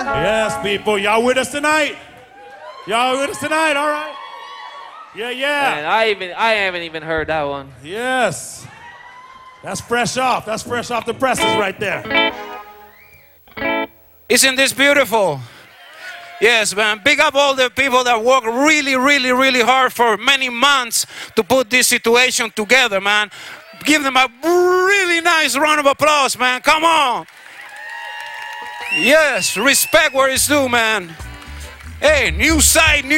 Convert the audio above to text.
Yes, people. Y'all with us tonight? Y'all with us tonight? All right. Yeah, yeah. Man, I haven't even heard that one. Yes. That's fresh off. That's fresh off the presses right there. Isn't this beautiful? Yes, man. Big up all the people that work really, really, really hard for many months to put this situation together, man. Give them a really nice round of applause, man. Come on. Yes, respect where it's due, man. Hey, new side, new